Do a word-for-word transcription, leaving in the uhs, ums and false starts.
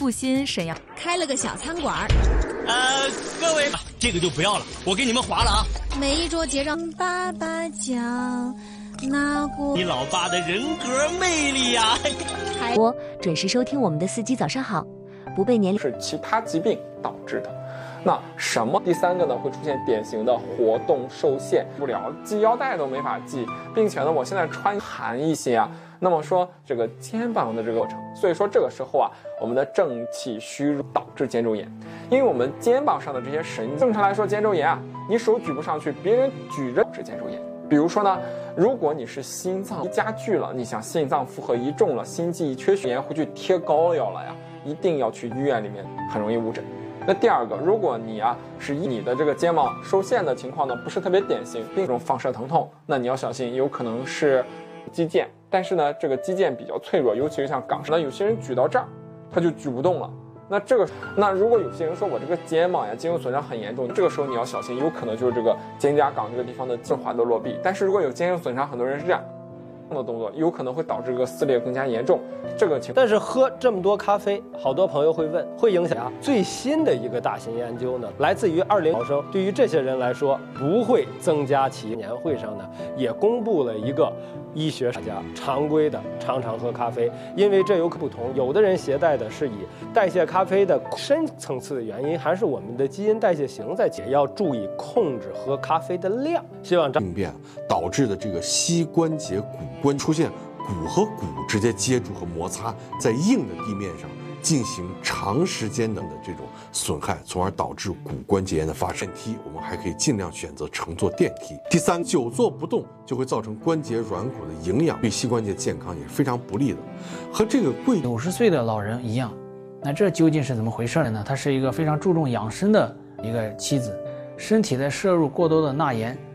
阜新沈阳开了个小餐馆。 呃，各位，这个就不要了，我给你们划了啊。 每一桌结账，爸爸讲那过你老爸的人格魅力呀、 还我准时收听我们的司机早上好，不被年龄是其他疾病导致的。那什么？第三个呢，会出现典型的活动受限不了，系腰带都没法系，并且呢，我现在穿寒一些啊。那么说这个肩膀的这个过程，所以说这个时候啊，我们的正气虚弱导致肩周炎，因为我们肩膀上的这些神经，正常来说肩周炎啊，你手举不上去，别人举着是肩周炎。比如说呢，如果你是心脏加剧了，你想心脏负荷一重了，心肌一缺血，会去贴膏药了呀，一定要去医院里面，很容易误诊。那第二个，如果你啊是你的这个肩膀受限的情况呢，不是特别典型，并这种放射疼痛，那你要小心，有可能是肌腱。但是呢，这个肌腱比较脆弱，尤其是像港式，那有些人举到这儿，他就举不动了。那这个，那如果有些人说我这个肩膀呀肌肉损伤很严重，这个时候你要小心，有可能就是这个肩胛岗这个地方的精华的落壁。但是如果有肩肉损伤，很多人是这样的动作，有可能会导致这个撕裂更加严重。这个情况， 但是喝这么多咖啡，好多朋友会问，会影响啊？最新的一个大型研究呢，来自于二零毫升，对于这些人来说不会增加其年会上呢，也公布了一个医学大家常规的常常喝咖啡，因为这有可不同，有的人携带的是以代谢咖啡的深层次的原因，还是我们的基因代谢型在解，要注意控制喝咖啡的量。希望病变导致的这个膝关节骨关出现骨和骨直接接触和摩擦，在硬的地面上进行长时间的这种损害，从而导致骨关节炎的发生。电梯我们还可以尽量选择乘坐电梯。第三，久坐不动就会造成关节软骨的营养，对膝关节健康也是非常不利的。和这个贵九十岁的老人一样，那这究竟是怎么回事呢？她是一个非常注重养生的一个妻子，身体在摄入过多的钠盐。